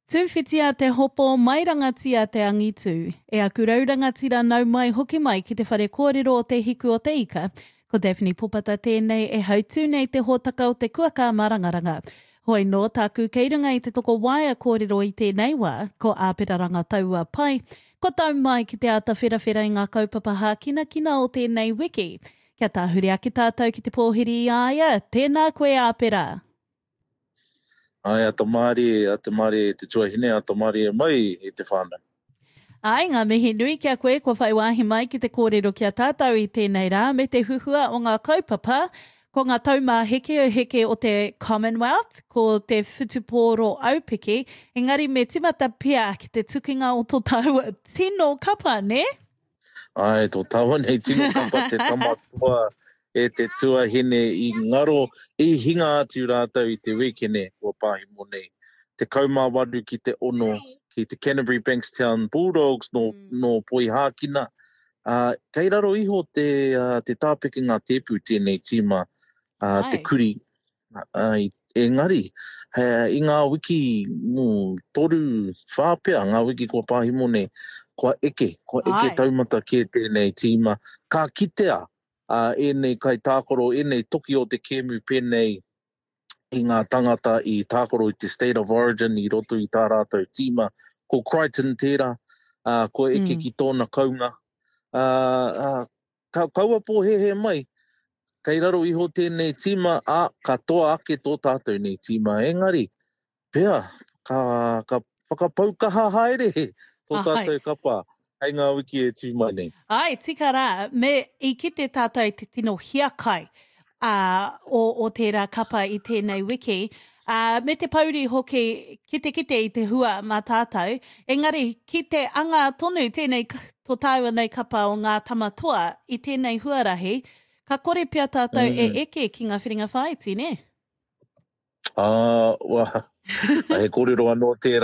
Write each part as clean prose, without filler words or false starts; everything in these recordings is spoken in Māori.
Tūwhitia te hopo mai rangatia te angitu. E aku raurangatira nau mai hoki mai ki te whare kōrero o te hiku o te ika. Ko Daphne Pupata tēnei e hautū nei te hōtaka o te kuaka marangaranga. Hoi no, tāku kei runga i te toko waia kōrero i tēnei wā, ko āperaranga taua pai. Ko tau mai ki te ata whirawhira i ngā kaupapa hākina kina o tēnei wiki. Kia tāhuri ake tātou ki te pōhiri i aia, tēnā koe āpera. Ai, ata maari te tuahine, ata maari mai i te whānau. Ai, ngā mihi nui kia koe, ko whaiwahi mai ki te kōrero kia tātou i tēnei rā, me te huhua o ngā kaupapa, ko ngā taumā heke o te Commonwealth, ko te whutupōro aupiki, engari me timata pia ki te tukinga o tō tau tino kapa, ne? Ai, tō taua nei tino kapa te tamatua e te tuahine i ngaro i hinga atu rātou i te wekene o Pāhimo nei. Te kaumāwaru ki te ono ki te Canterbury Bankstown Bulldogs no Poi Hākina. Kei raro iho te tāpeke ngā tepu tēnei tīma te kuri. Engari, i ngā wiki toru whāpea, ngā wiki ko Pāhimo nei, kua eke taumata ke tēnei tīma. Ka kitea enei kai tākoro, enei toki o te kēmu pēnei i ngā tangata i tākoro i te State of Origin i roto i tā rātou tīma. Ko Crichton tērā, ko eke ki tōna kaunga. Kaua pō he mai, kei raro iho tēnei tīma, ka toa ake tō tātou nei tīma. Engari, pēr, ka whakapaukaha haere tō tātou kapa. Hei ngā wiki e tū mai nei. Ai, tika rā, me i ki te tātou te tino hiakai o tērā kapa i tēnei wiki, me te pauri hoki kite i te hua mā tātou, engari ki te anga tonu tēnei tō tāua nei kapa o ngā tamatua i tēnei huarahi, ka kore pia tātou e eke ki ngā whiringa whaiti, ne? He kōrero anō tērā.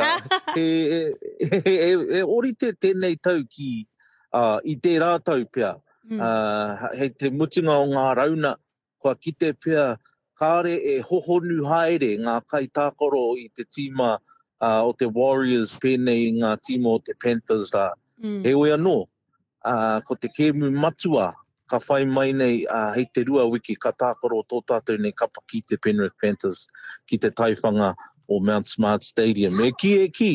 E orite tēnei tau ki i te rātau pia. Hei te mutinga o ngā rauna, kua kite pia kāre e hohonu haere ngā kai tākoro i te tīma o te Warriors pēnei ngā tīma o te Panthers rā. He oi anō, ko te kēmu matua, ka whai mai nei hei te rua wiki ka tākoro tō tātou nei kapa ki te Penrith Panthers, ki te taiwhanga o Mount Smart Stadium. E ki,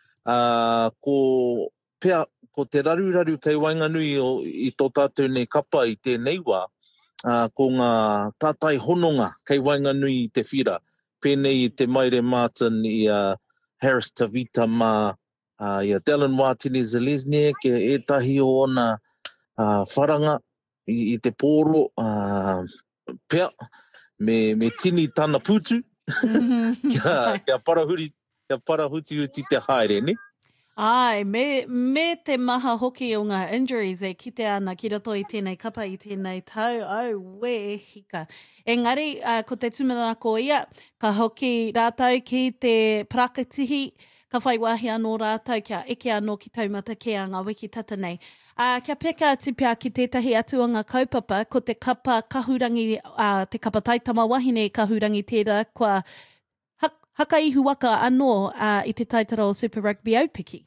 ko te raru kei Wainganui i tō tātou nei kapa i tēnei wā, ko ngā tātai hononga kei Wainganui i te whira, pēnei i te Maire Martin i Harris Tavita mā, i Dylan Watene-Zelezniak, etahi o ona wharanga i te pōro, pēr, me tini tāna putu, kia parahuti te haere, ne? Ai, me te maha hoki o ngā injuries e kite ana ki roto i tēnei kapa i tēnei tau, we e hika. Engari, ko te tumanako ia, ka hoki rātau ki te prakatihi, ka whaiwahi anō rātau, kia eke anō ki taumata ke a ngā wiki tata nei. Kia peka atu pia ki tētahi atu o ngā kaupapa, ko te kapa kahurangi, te kapa taitama wahine kahurangi tērā, kua hakaihu waka anō i te taitara o Super Rugby aupiki.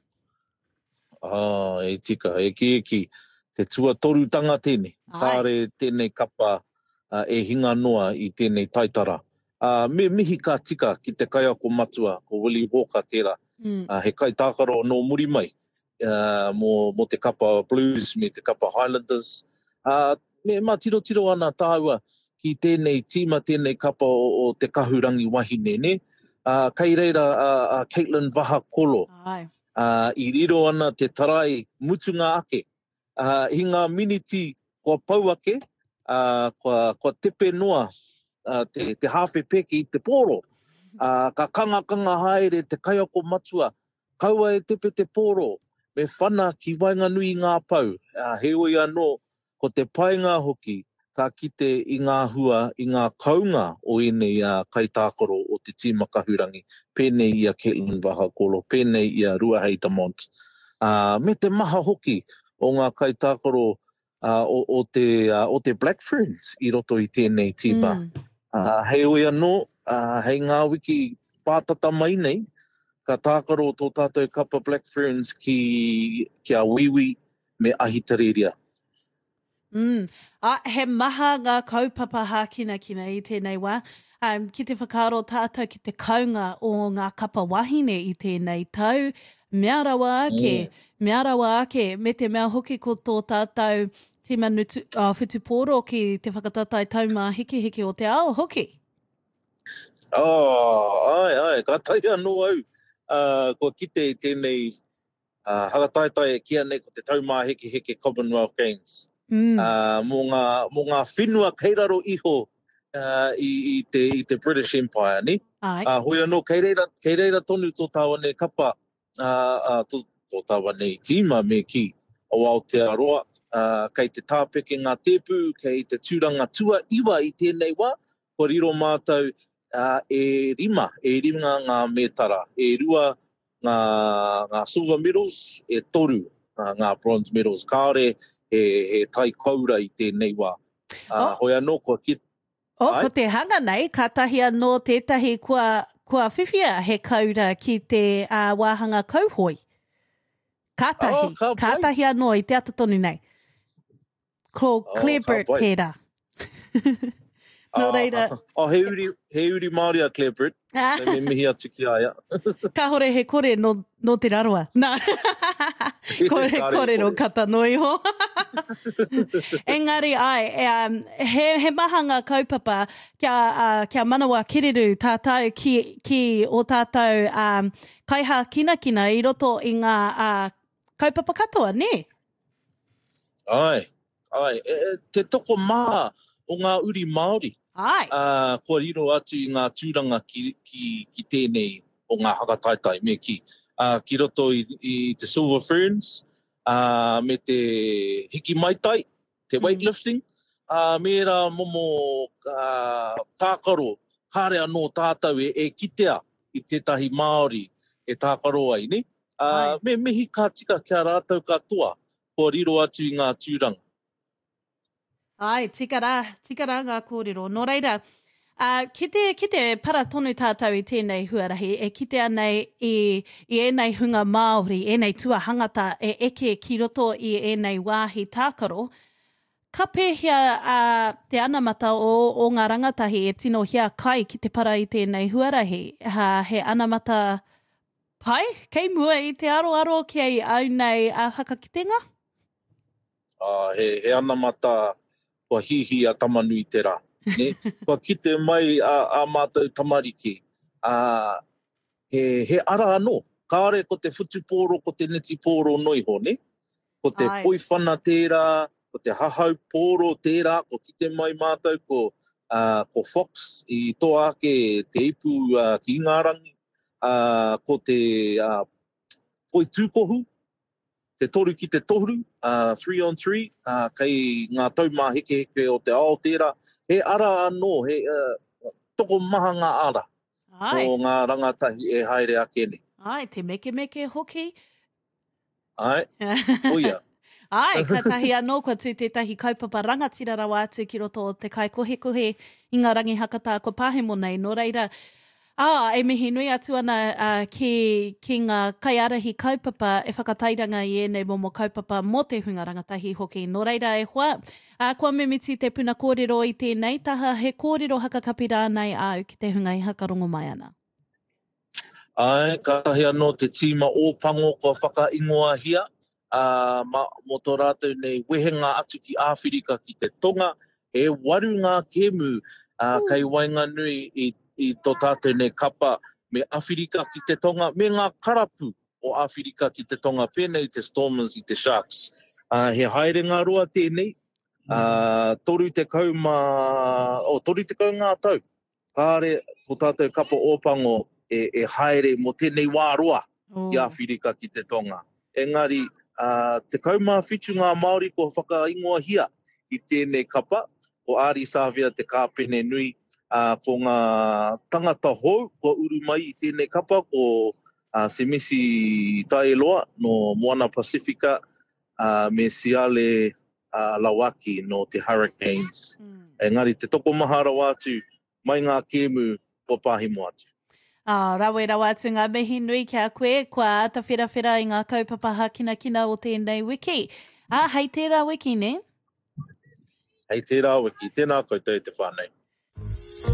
E tika, e ki, te tuatoru tanga tēnei. Kāre tēnei kapa e hinga noa i tēnei taitara. Mihi ka tika ki te kaiako matua, ko Willie Walker tērā. He kai tākaro no muri mai. Mo te kapa Blues, me te kapa Highlanders. Me tiro ana tāua ki tēnei tīma, tēnei kapa o te kahurangi wahine, ne? Kei reira Caitlin Vahakolo. I riro ana te tarai mutunga ake. I ngā miniti kua pau ake, kua tepe noa, te hawhi peke i te pōro. Ka kanga haere te kaiako matua. Kaua e tepe te pōro. Me whana ki Wainganui ngā pau. He oi anō, ko te painga hoki, ka kite i ngā hua, i ngā kaunga o enei kai tākoro o te tīma kahurangi. Pēnei ia Caitlin Vahakolo, pēnei ia Ruahei Tamont. Me te maha hoki o ngā kai tākoro o te Black Ferns i roto i tēnei tīma. He oi anō, hei ngā wiki pātata mai nei, ka tākaro tō tātou kapa Black Ferns ki a wiwi me ahi tareria. He maha ngā kaupapa hākina kina i tēnei wā. Ki te whakaaro tātou ki te kaunga o ngā kapa wahine i tēnei tau. Mea rawa ake, me te mea hoki ko tō tātou te manu whutupōro ki te whakatatai taumā hiki o te ao hoki. Ai, ka tai anō au. Ko kite i tēnei hakataitai kia nei ko te taumā hiki Commonwealth Games. Mō ngā whenua keiraro iho i te British Empire, ni? Hoi anō, kei reira tonu tō tāwane kapa, tō tāwane i tīma me ki o Aotearoa, kei te tāpeke ngā tēpū, kei te tūranga tua iwa i tēnei wā, ko riro mātou e rima ngā mētara, e rua ngā silver medals, e toru ngā bronze medals, kāore he tai kaura i tēnei wā. Hoi anō, ko te hanga nei, ka tahi anō tētahi kua whiwhia he kaura ki te wāhanga kauhoi. Ka tahi anō i te atatonu nei. Ko Claire Britt tērā. No reira. He uri Māori a Claire Britt. Me mihi atu ki aia. Ka hore he kore no te raroa. Nā. Kore no kata noi ho. Engari he maha ngā kaupapa kia manawa kereru tātou ki o tātou kaiha kinakina i roto i ngā kaupapa katoa, ne? Ai. Te toko maha o ngā uri Māori. Kua riro atu i ngā tūranga ki tēnei o ngā hakataitai me ki. Ki roto i te Silver Ferns, me te hiki maitai, te weightlifting, mera momo tākaro, hare anō tātou e kitea i tētahi Māori e tākaro ai, ne? Me mihi ka tika kia rātou katoa, kua riro atu i ngā tūranga. Ai, tika rā ngā kōrero. Nō reira, ki te para tonu tātou i tēnei huarahi, e kite anei i ēnei hunga Māori, ēnei tua hangata e eke ki roto i ēnei wāhi tākaro, ka pēhia te anamata o ngā rangatahi e tino hia kai ki te para i tēnei huarahi. He anamata pai, kei mua i te aro kei au nei hakakitenga? He anamata kua hihi a tamanu i te rā. Ne? Kua kite mai a mātou tamariki. He ara anō. Kāre ko te whutupōro, ko te neti pōro noiho, ne? Ko te poiwhana tērā, ko te hahau pōro tērā, ko kite mai mātou ko Fox i toa ake te ipu ki Ingarangi, ko te poi tūkohu, te toru ki te toru, 3-on-3, kei ngā taumā heke o te ao tērā. He ara anō, he toko maha ngā ara o ngā rangatahi e haere ake ne. Ai, te meke hoki. Ai, oia. Ai, ka tahi anō kua tū tētahi kaupapa rangatira rawa atu ki roto o te kai kohe i ngā rangi hakata ko pāhemo nei. Nō reira, e mihi nui atu ana ki ngā kaiarahi kaupapa e whakatairanga i ēnei momo kaupapa mō te hunga rangatahi hoki. Nō reira e hoa, kua mimiti te puna kōrero i tēnei taha, he kōrero hakakapi rānei au ki te hunga i hakarongo mai ana. Ai, ka tahi anō te tīma ōpango kua whakaingoa hia, mo tō rātou nei wehenga atu ki Āwhirika ki te tonga, e waru ngā kemu kei wainga nui i tō tātou nei kapa me Āwhirika ki te tonga, me ngā karapu o Āwhirika ki te tonga pēnei te Stormers i te Sharks. He haere ngā roa tēnei, toru te kau ngā tau. Kāre tō tātou kapa ōpango e haere mo tēnei wā roa i Āwhirika ki te tonga. Engari, te kaumā whitu ngā Māori ko whakaingoa hia i tēnei kapa, o Ari Sāwhia te kāpene nui, ko ngā tangata hou, ko uru mai i tēnei kapa, ko Semisi Taeloa no Moana Pasifika, me Siale Lawaki no te Hurricanes. Engari, te toko mahara atu, mai ngā kēmu ko pāhimo atu. Rawe rawa atu ngā mihi nui kia koe, kua ata whirawhira i ngā kaupapa kina kina o tēnei wiki. Hei tērā wiki, ne? Hei tērā wiki, tēnā koutou te whānei.